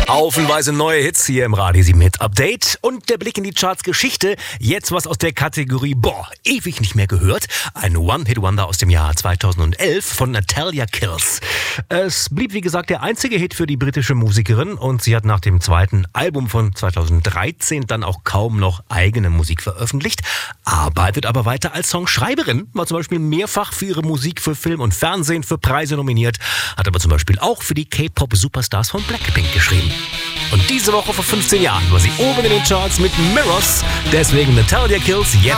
Haufenweise neue Hits hier im Radio 7 Hit Update und der Blick in die Charts Geschichte. Jetzt was aus der Kategorie, ewig nicht mehr gehört. Ein One-Hit-Wonder aus dem Jahr 2011 von Natalia Kills. Es blieb wie gesagt der einzige Hit für die britische Musikerin und sie hat nach dem zweiten Album von 2013 dann auch kaum noch eigene Musik veröffentlicht, arbeitet aber weiter als Songschreiberin, war zum Beispiel mehrfach für ihre Musik für Film und Fernsehen für Preise nominiert, hat aber zum Beispiel auch für die K-Pop-Superstars von Blackpink geschrieben. Und diese Woche vor 15 Jahren war sie oben in den Charts mit Mirrors. Deswegen Natalia Kills jetzt